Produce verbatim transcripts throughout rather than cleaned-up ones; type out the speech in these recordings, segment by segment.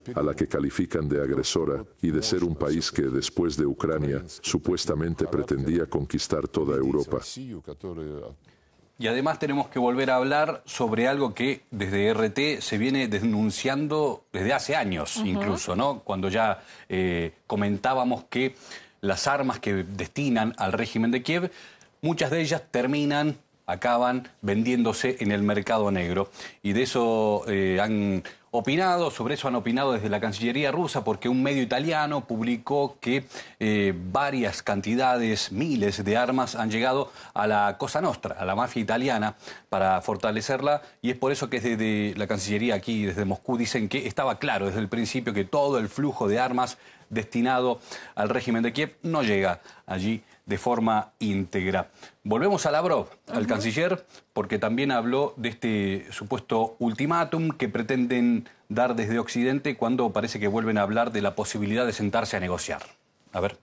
a la que califican de agresora y de ser un país que, después de Ucrania, supuestamente pretendía conquistar toda Europa. Y además tenemos que volver a hablar sobre algo que desde R T se viene denunciando desde hace años, uh-huh. incluso, ¿no? Cuando ya eh, comentábamos que las armas que destinan al régimen de Kiev, muchas de ellas terminan, acaban vendiéndose en el mercado negro. Y de eso eh, han opinado, sobre eso han opinado desde la Cancillería rusa, porque un medio italiano publicó que eh, varias cantidades, miles de armas han llegado a la Cosa Nostra, a la mafia italiana, para fortalecerla, y es por eso que desde la Cancillería aquí, desde Moscú, dicen que estaba claro desde el principio que todo el flujo de armas destinado al régimen de Kiev no llega allí de forma íntegra. Volvemos a Lavrov, uh-huh. al canciller, porque también habló de este supuesto ultimátum que pretenden dar desde Occidente cuando parece que vuelven a hablar de la posibilidad de sentarse a negociar. A ver.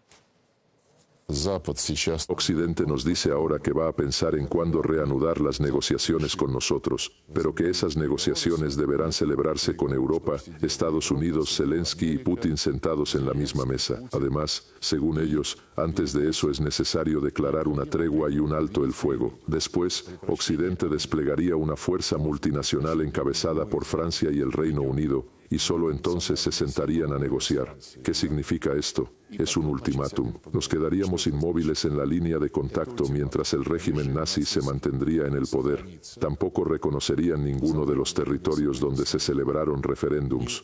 Occidente nos dice ahora que va a pensar en cuándo reanudar las negociaciones con nosotros, pero que esas negociaciones deberán celebrarse con Europa, Estados Unidos, Zelensky y Putin sentados en la misma mesa. Además, según ellos, antes de eso es necesario declarar una tregua y un alto el fuego. Después, Occidente desplegaría una fuerza multinacional encabezada por Francia y el Reino Unido, y solo entonces se sentarían a negociar. ¿Qué significa esto? Es un ultimátum. Nos quedaríamos inmóviles en la línea de contacto mientras el régimen nazi se mantendría en el poder. Tampoco reconocerían ninguno de los territorios donde se celebraron referéndums.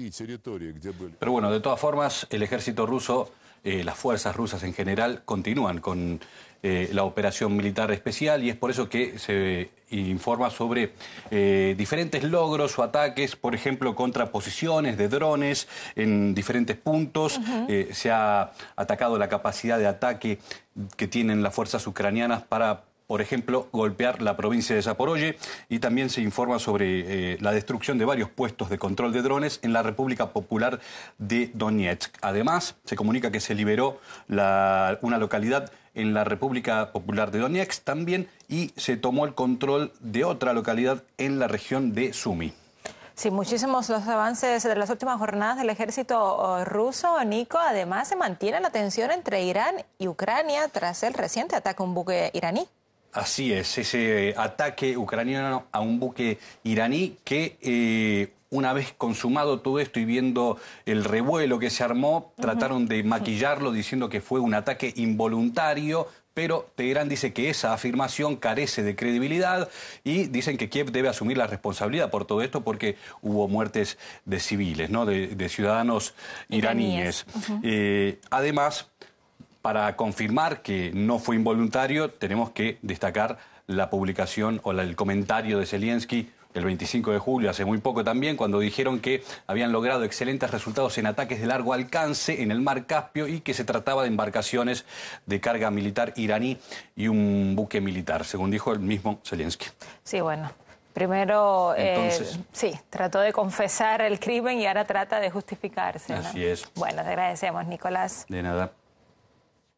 Pero bueno, de todas formas, el ejército ruso, eh, las fuerzas rusas en general, continúan con eh, la operación militar especial, y es por eso que se informa sobre eh, diferentes logros o ataques, por ejemplo, contra posiciones de drones en diferentes puntos. Uh-huh. eh, se ha atacado la capacidad de ataque que tienen las fuerzas ucranianas para, por ejemplo, golpear la provincia de Zaporozhye, y también se informa sobre eh, la destrucción de varios puestos de control de drones en la República Popular de Donetsk. Además, se comunica que se liberó la, una localidad en la República Popular de Donetsk también, y se tomó el control de otra localidad en la región de Sumy. Sí, muchísimos los avances de las últimas jornadas del ejército ruso, Nico. Además, se mantiene la tensión entre Irán y Ucrania tras el reciente ataque a un buque iraní. Así es, ese ataque ucraniano a un buque iraní que, eh, una vez consumado todo esto y viendo el revuelo que se armó, uh-huh. trataron de maquillarlo diciendo que fue un ataque involuntario, pero Teherán dice que esa afirmación carece de credibilidad y dicen que Kiev debe asumir la responsabilidad por todo esto porque hubo muertes de civiles, ¿no? de, de ciudadanos iraníes. Uh-huh. eh, además, para confirmar que no fue involuntario, tenemos que destacar la publicación o la, el comentario de Zelensky el veinticinco de julio, hace muy poco también, cuando dijeron que habían logrado excelentes resultados en ataques de largo alcance en el mar Caspio y que se trataba de embarcaciones de carga militar iraní y un buque militar, según dijo el mismo Zelensky. Sí, bueno. Primero, Entonces, eh, sí, trató de confesar el crimen y ahora trata de justificarse, ¿no? Así es. Bueno, te agradecemos, Nicolás. De nada.